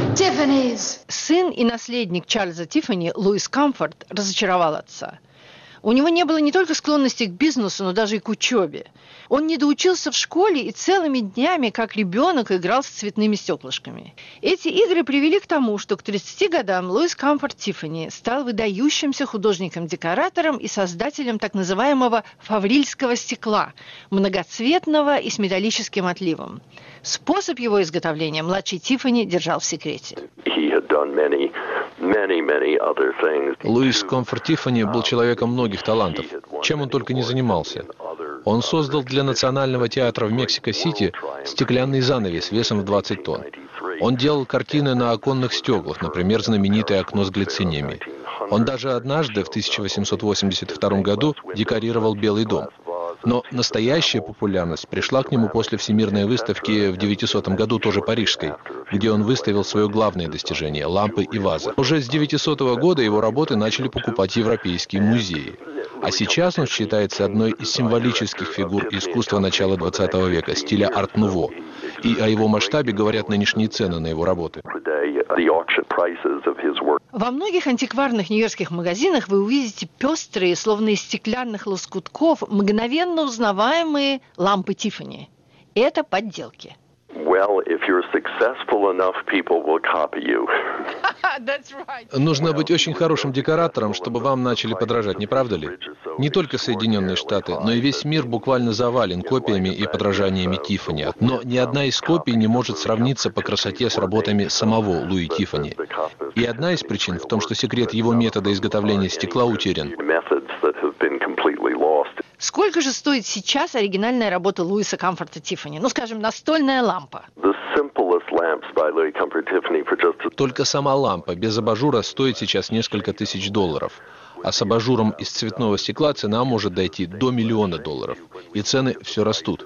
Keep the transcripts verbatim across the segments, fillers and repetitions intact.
Tiffany's. Сын и наследник Чарльза Тиффани, Луис Камфорт, разочаровал отца. У него не было не только склонности к бизнесу, но даже и к учебе. Он не доучился в школе и целыми днями, как ребенок, играл с цветными стеклышками. Эти игры привели к тому, что к тридцати годам Луис Камфорт Тиффани стал выдающимся художником-декоратором и создателем так называемого фаврильского стекла, многоцветного и с металлическим отливом. Способ его изготовления младший Тиффани держал в секрете. Луис Камфорт Тиффани был человеком многих талантов, чем он только не занимался. Он создал для Национального театра в Мексико-Сити стеклянный занавес весом в двадцать тонн. Он делал картины на оконных стеклах, например, знаменитое окно с глициниями. Он даже однажды, в тысяча восемьсот восемьдесят втором году, декорировал Белый дом. Но настоящая популярность пришла к нему после Всемирной выставки в девятисотом году, тоже парижской, где он выставил свое главное достижение – лампы и вазы. Уже с девятисотого года его работы начали покупать европейские музеи. А сейчас он считается одной из символических фигур искусства начала двадцатого века, стиля арт-нуво. И о его масштабе говорят нынешние цены на его работы. Во многих антикварных нью-йоркских магазинах вы увидите пестрые, словно из стеклянных лоскутков, мгновенно узнаваемые лампы Тиффани. Это подделки. Нужно быть очень хорошим декоратором, чтобы вам начали подражать, не правда ли? Не только Соединенные Штаты, но и весь мир буквально завален копиями и подражаниями Тиффани. Но ни одна из копий не может сравниться по красоте с работами самого Луи Тиффани. И одна из причин в том, что секрет его метода изготовления стекла утерян. Сколько же стоит сейчас оригинальная работа Луиса Камфорта Тиффани? Ну, скажем, настольная лампа. Только сама лампа без абажура стоит сейчас несколько тысяч долларов. А с абажуром из цветного стекла цена может дойти до миллиона долларов. И цены все растут.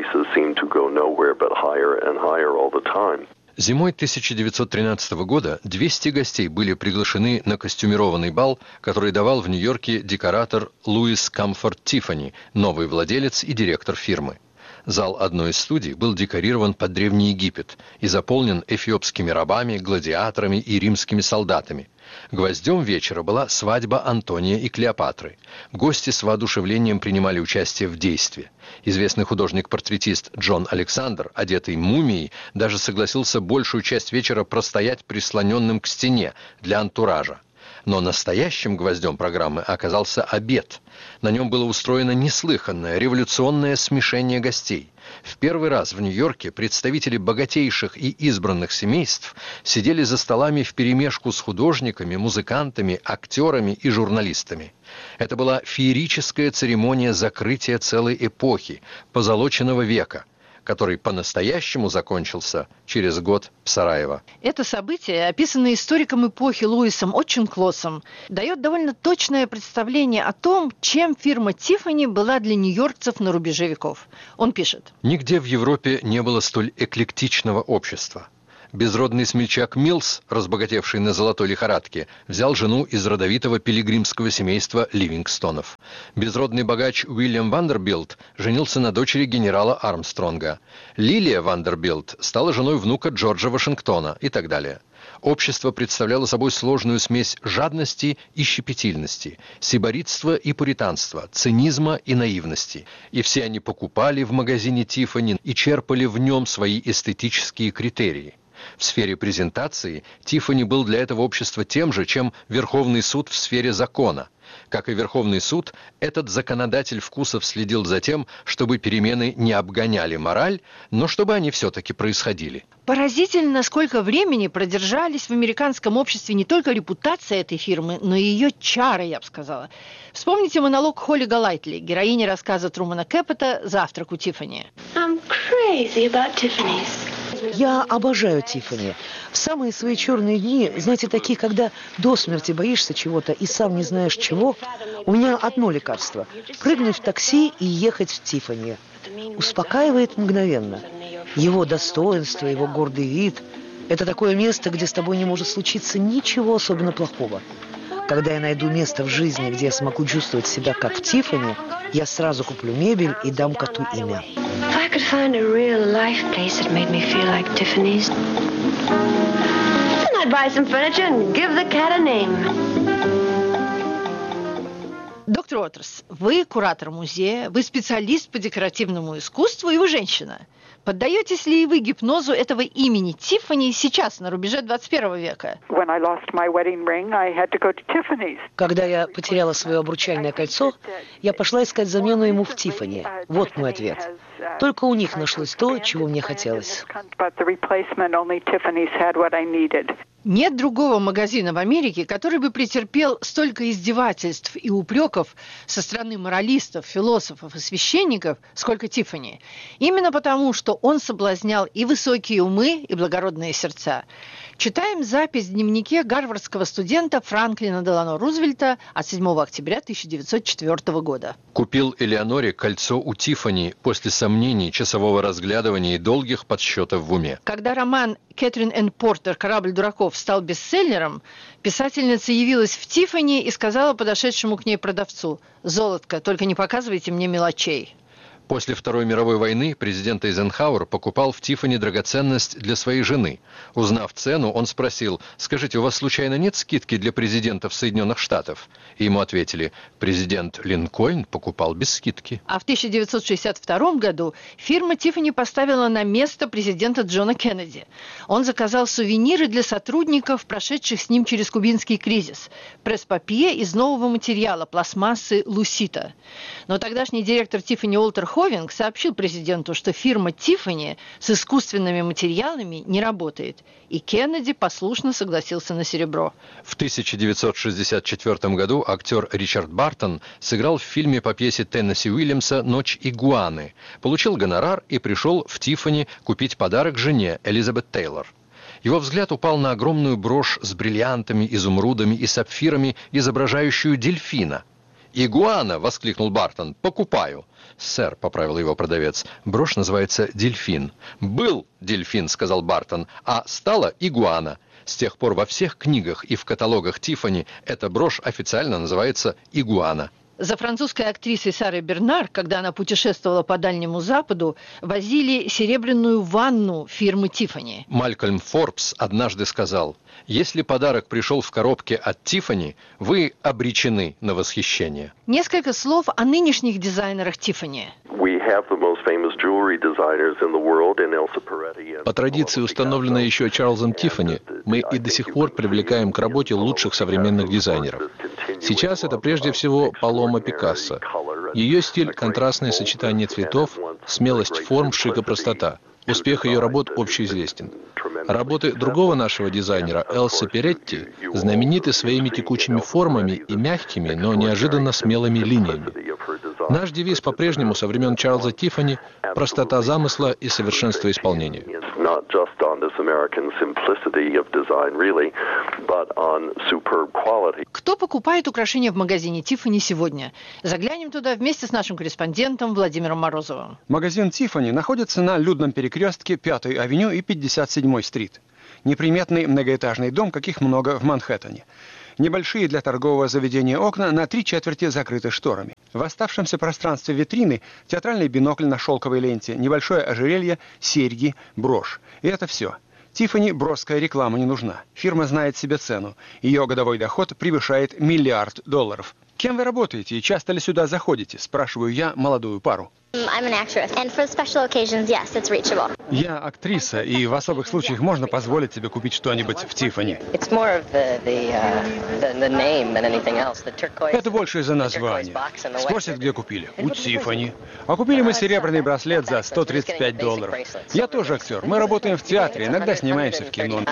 Зимой тысяча девятьсот тринадцатого года двести гостей были приглашены на костюмированный бал, который давал в Нью-Йорке декоратор Луис Камфорт Тиффани, новый владелец и директор фирмы. Зал одной из студий был декорирован под Древний Египет и заполнен эфиопскими рабами, гладиаторами и римскими солдатами. Гвоздем вечера была свадьба Антония и Клеопатры. Гости с воодушевлением принимали участие в действии. Известный художник-портретист Джон Александр, одетый мумией, даже согласился большую часть вечера простоять прислоненным к стене для антуража. Но настоящим гвоздем программы оказался обед. На нем было устроено неслыханное революционное смешение гостей. В первый раз в Нью-Йорке представители богатейших и избранных семейств сидели за столами вперемешку с художниками, музыкантами, актерами и журналистами. Это была феерическая церемония закрытия целой эпохи, позолоченного века, который по-настоящему закончился через год в Сараево. Это событие, описанное историком эпохи Луисом Отченклоссом, дает довольно точное представление о том, чем фирма Тиффани была для нью-йоркцев на рубеже веков. Он пишет: «Нигде в Европе не было столь эклектичного общества. Безродный смельчак Милс, разбогатевший на золотой лихорадке, взял жену из родовитого пилигримского семейства Ливингстонов. Безродный богач Уильям Вандербилт женился на дочери генерала Армстронга. Лилия Вандербилт стала женой внука Джорджа Вашингтона и так далее. Общество представляло собой сложную смесь жадности и щепетильности, сиборитства и пуританства, цинизма и наивности. И все они покупали в магазине Тиффани и черпали в нем свои эстетические критерии. В сфере презентации Тиффани был для этого общества тем же, чем Верховный суд в сфере закона. Как и Верховный суд, этот законодатель вкусов следил за тем, чтобы перемены не обгоняли мораль, но чтобы они все-таки происходили». Поразительно, сколько времени продержались в американском обществе не только репутация этой фирмы, но и ее чары, я бы сказала. Вспомните монолог Холли Голайтли, героини рассказа Трумана Кэппота «Завтрак у Тиффани». Я обожаю Тиффани. В самые свои черные дни, знаете, такие, когда до смерти боишься чего-то и сам не знаешь чего, у меня одно лекарство – прыгнуть в такси и ехать в Тиффани. Успокаивает мгновенно. Его достоинство, его гордый вид – это такое место, где с тобой не может случиться ничего особенно плохого. Когда я найду место в жизни, где я смогу чувствовать себя как в Тиффани, я сразу куплю мебель и дам коту имя. If I could find a real life place that made me feel like Tiffany's. Доктор Уотерс, вы куратор музея, вы специалист по декоративному искусству, и вы женщина. Поддаетесь ли вы гипнозу этого имени Тиффани сейчас, на рубеже двадцать первого века? Когда я потеряла свое обручальное кольцо, я пошла искать замену ему в Тиффани. Вот мой ответ. Только у них нашлось то, чего мне хотелось. Нет другого магазина в Америке, который бы претерпел столько издевательств и упреков со стороны моралистов, философов и священников, сколько Тиффани. Именно потому, что он соблазнял и высокие умы, и благородные сердца. Читаем запись в дневнике гарвардского студента Франклина Делано Рузвельта от седьмого октября тысяча девятьсот четвёртого года. Купил Элеоноре кольцо у Тиффани после сомнений, часового разглядывания и долгих подсчетов в уме. Когда роман Кэтрин Энн Портер «Корабль дураков» стал бестселлером, писательница явилась в Тиффани и сказала подошедшему к ней продавцу: «Золотко, только не показывайте мне мелочей». После Второй мировой войны президент Эйзенхауэр покупал в Тиффани драгоценность для своей жены. Узнав цену, он спросил: «Скажите, у вас случайно нет скидки для президентов Соединенных Штатов?» И ему ответили: «Президент Линкольн покупал без скидки». А в тысяча девятьсот шестьдесят втором году фирма Тиффани поставила на место президента Джона Кеннеди. Он заказал сувениры для сотрудников, прошедших с ним через кубинский кризис. Пресс-папье из нового материала, пластмассы Лусита. Но тогдашний директор Тиффани Уолтер Ховинг сообщил президенту, что фирма Тиффани с искусственными материалами не работает. И Кеннеди послушно согласился на серебро. В тысяча девятьсот шестьдесят четвёртом году актер Ричард Бартон сыграл в фильме по пьесе Теннесси Уильямса «Ночь игуаны». Получил гонорар и пришел в Тиффани купить подарок жене Элизабет Тейлор. Его взгляд упал на огромную брошь с бриллиантами, изумрудами и сапфирами, изображающую дельфина. «Игуана!» — воскликнул Бартон. «Покупаю!» «Сэр», — поправил его продавец, — «брошь называется «Дельфин». «Был дельфин», — сказал Бартон, — «а стала игуана». С тех пор во всех книгах и в каталогах Тиффани эта брошь официально называется «Игуана». За французской актрисой Сарой Бернар, когда она путешествовала по Дальнему Западу, возили серебряную ванну фирмы Тиффани. Малькольм Форбс однажды сказал: «Если подарок пришел в коробке от Тиффани, вы обречены на восхищение». Несколько слов о нынешних дизайнерах Тиффани. По традиции, установленной еще Чарльзом Тиффани, мы и до сих пор привлекаем к работе лучших современных дизайнеров. Сейчас это прежде всего Палома Пикассо. Ее стиль – контрастное сочетание цветов, смелость форм, шик и простота. Успех ее работ общеизвестен. Работы другого нашего дизайнера, Элсы Перетти, знамениты своими текучими формами и мягкими, но неожиданно смелыми линиями. Наш девиз по-прежнему со времен Чарльза Тиффани – простота замысла и совершенство исполнения. Кто покупает украшения в магазине Тиффани сегодня? Заглянем туда вместе с нашим корреспондентом Владимиром Морозовым. Магазин Тиффани находится на людном перекрестке пятой авеню и пятьдесят седьмой стрит. Неприметный многоэтажный дом, каких много в Манхэттене. Небольшие для торгового заведения окна на три четверти закрыты шторами. В оставшемся пространстве витрины театральный бинокль на шелковой ленте, небольшое ожерелье, серьги, брошь. И это все. Тиффани броская реклама не нужна. Фирма знает себе цену. Ее годовой доход превышает миллиард долларов. Кем вы работаете и часто ли сюда заходите? Спрашиваю я молодую пару. Я актриса, и в особых случаях можно позволить себе купить что-нибудь в Тиффани. Это больше из-за названия. Спросят, где купили. У Тиффани. А купили мы серебряный браслет за сто тридцать пять долларов. Я тоже актер. Мы работаем в театре, иногда снимаемся в кино.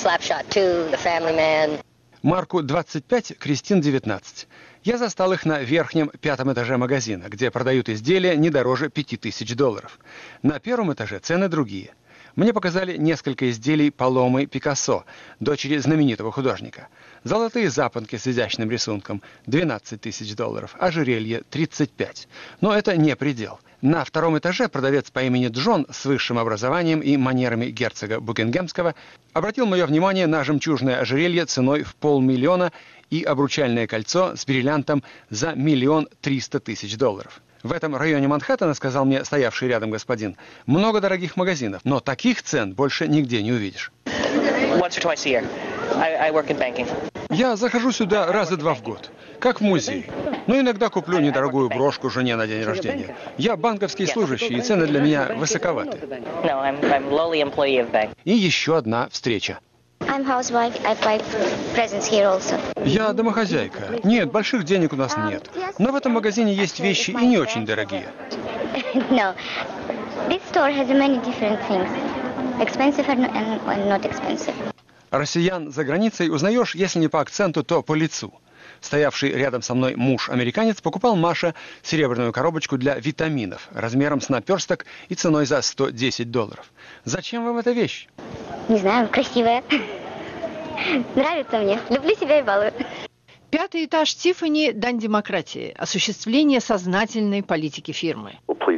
Марку двадцать пять, Кристин девятнадцать. Я застал их на верхнем пятом этаже магазина, где продают изделия не дороже пяти тысяч долларов. На первом этаже цены другие. Мне показали несколько изделий Паломы Пикассо, дочери знаменитого художника. Золотые запонки с изящным рисунком – двенадцать тысяч долларов, ожерелье – тридцать пять. Но это не предел. На втором этаже продавец по имени Джон с высшим образованием и манерами герцога Букингемского обратил мое внимание на жемчужное ожерелье ценой в полмиллиона и обручальное кольцо с бриллиантом за миллион триста тысяч долларов. В этом районе Манхэттена, сказал мне стоявший рядом господин, много дорогих магазинов, но таких цен больше нигде не увидишь. Я захожу сюда раза два в год, как в музей. Но иногда куплю недорогую брошку жене на день рождения. Я банковский служащий, и цены для меня высоковаты. И еще одна встреча. Я домохозяйка. Нет, больших денег у нас нет. Но в этом магазине есть вещи и не очень дорогие. Россиян за границей узнаешь, если не по акценту, то по лицу. Стоявший рядом со мной муж-американец покупал Маше серебряную коробочку для витаминов размером с наперсток и ценой за сто десять долларов. Зачем вам эта вещь? Не знаю, красивая. Нравится мне. Люблю себя и балую. Пятый этаж Тиффани – дань демократии, осуществление сознательной политики фирмы.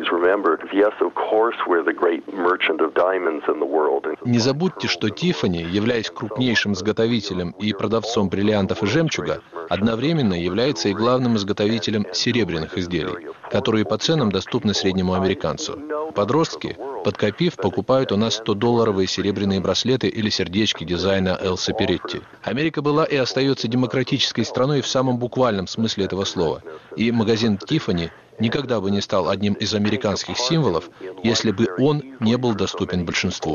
Не забудьте, что Тиффани, являясь крупнейшим изготовителем и продавцом бриллиантов и жемчуга, одновременно является и главным изготовителем серебряных изделий, которые по ценам доступны среднему американцу. Подростки, подкопив, покупают у нас сто-долларовые серебряные браслеты или сердечки дизайна Элса Перетти. Америка была и остается демократической страной в самом буквальном смысле этого слова. И магазин Тиффани никогда бы не стал одним из американских символов, если бы он не был доступен большинству.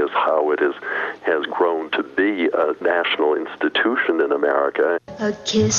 A kiss